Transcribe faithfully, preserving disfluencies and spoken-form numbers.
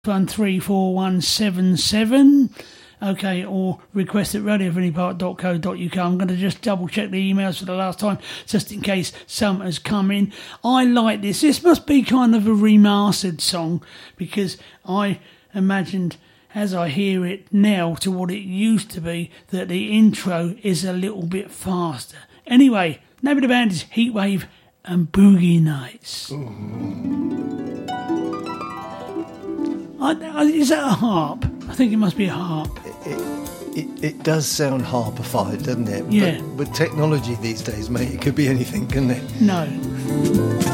one three four one seven seven. Okay, or request at radio vinnie park dot co dot uk. I'm going to just double check the emails for the last time, just in case some has come in. I like this. This must be kind of a remastered song, because I imagined, as I hear it now to what it used to be, that the intro is a little bit faster. Anyway, name of the band is Heatwave and Boogie Nights. I, I, is that a harp? I think it must be a harp. It, it, it does sound harpified, doesn't it? Yeah. But with technology these days, mate, it could be anything, couldn't it? No.